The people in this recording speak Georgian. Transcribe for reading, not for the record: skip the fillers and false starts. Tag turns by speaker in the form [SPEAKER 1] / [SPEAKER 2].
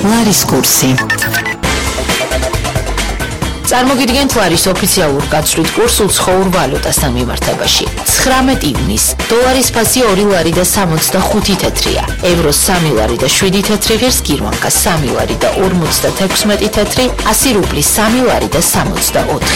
[SPEAKER 1] ლარის კურსი.
[SPEAKER 2] წარმოგიდგენთ ლარის ოფიციალურ გაცვლით კურსს უცხოურ ვალუტასთან მიმართებაში. 19 ივნის დოლარის ფასი 2 ლარი და 65 თეთრია, ევროს 3 ლარი და 7 თეთრი ღირს, გირვანკას 3 ლარი და 56 თეთრი, 100 რუბლის 3 ლარი და 64